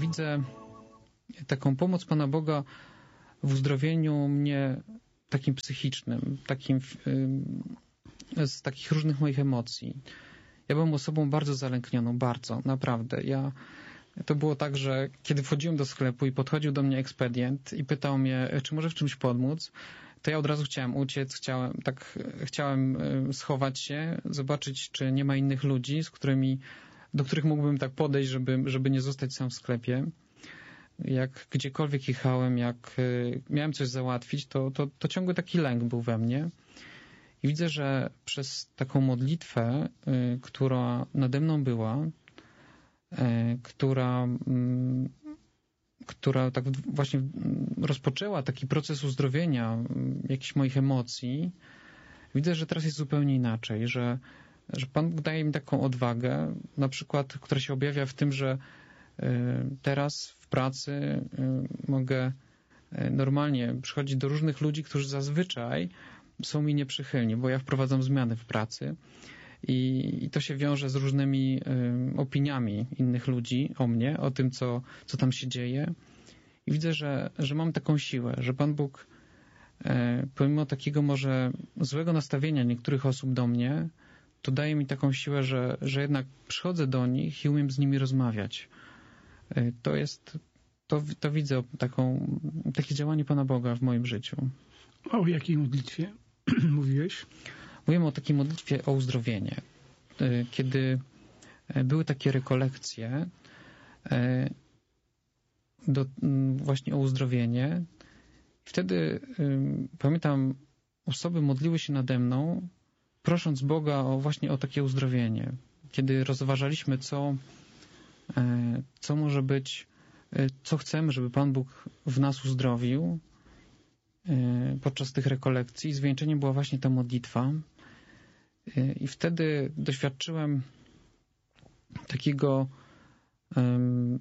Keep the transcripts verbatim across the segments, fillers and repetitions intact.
widzę taką pomoc Pana Boga w uzdrowieniu mnie takim psychicznym, takim z takich różnych moich emocji. Ja byłem osobą bardzo zalęknioną, bardzo, naprawdę. Ja, to było tak, że kiedy wchodziłem do sklepu i podchodził do mnie ekspedient i pytał mnie, czy może w czymś pomóc, to ja od razu chciałem uciec, chciałem, tak, chciałem schować się, zobaczyć, czy nie ma innych ludzi, z którymi, do których mógłbym tak podejść, żeby, żeby nie zostać sam w sklepie. Jak gdziekolwiek jechałem, jak miałem coś załatwić, to, to, to ciągły taki lęk był we mnie. I widzę, że przez taką modlitwę, y, która nade mną była, y, która, y, która tak właśnie rozpoczęła taki proces uzdrowienia y, jakichś moich emocji, widzę, że teraz jest zupełnie inaczej, że, że Pan Bóg daje mi taką odwagę, na przykład, która się objawia w tym, że y, teraz w pracy y, mogę y, normalnie przychodzić do różnych ludzi, którzy zazwyczaj są mi nieprzychylni, bo ja wprowadzam zmiany w pracy i, i to się wiąże z różnymi y, opiniami innych ludzi o mnie, o tym, co, co tam się dzieje. I widzę, że, że mam taką siłę, że Pan Bóg y, pomimo takiego może złego nastawienia niektórych osób do mnie, to daje mi taką siłę, że, że jednak przychodzę do nich i umiem z nimi rozmawiać. Y, to jest, to, to widzę taką, takie działanie Pana Boga w moim życiu. A o jakiej modlitwie mówiłeś? Mówimy o takiej modlitwie o uzdrowienie. Kiedy były takie rekolekcje do, właśnie o uzdrowienie, wtedy pamiętam, osoby modliły się nade mną, prosząc Boga o właśnie o takie uzdrowienie. Kiedy rozważaliśmy, co, co może być, co chcemy, żeby Pan Bóg w nas uzdrowił, podczas tych rekolekcji, zwieńczeniem była właśnie ta modlitwa i wtedy doświadczyłem takiego um,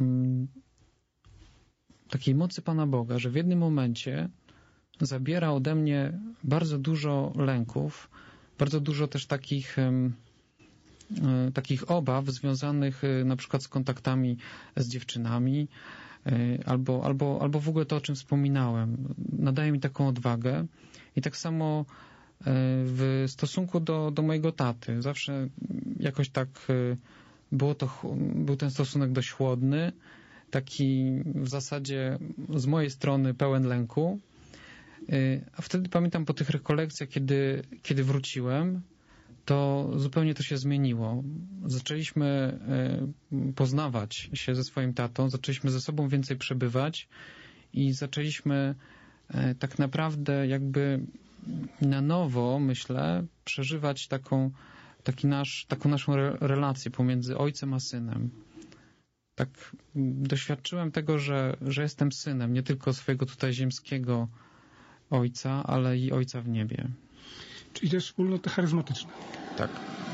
takiej mocy Pana Boga, że w jednym momencie zabiera ode mnie bardzo dużo lęków, bardzo dużo też takich um, takich obaw związanych na przykład z kontaktami z dziewczynami, albo, albo, albo w ogóle to, o czym wspominałem. Nadaje mi taką odwagę i tak samo w stosunku do, do mojego taty. Zawsze jakoś tak było to, był ten stosunek dość chłodny, taki w zasadzie z mojej strony pełen lęku. A wtedy pamiętam po tych rekolekcjach, kiedy, kiedy wróciłem, to zupełnie to się zmieniło. Zaczęliśmy poznawać się ze swoim tatą, zaczęliśmy ze sobą więcej przebywać i zaczęliśmy tak naprawdę jakby na nowo, myślę, przeżywać taką, taki nasz, taką naszą relację pomiędzy ojcem a synem. Tak doświadczyłem tego, że, że jestem synem nie tylko swojego tutaj ziemskiego ojca, ale i ojca w niebie. Czyli też wspólnota charyzmatyczna. Tak.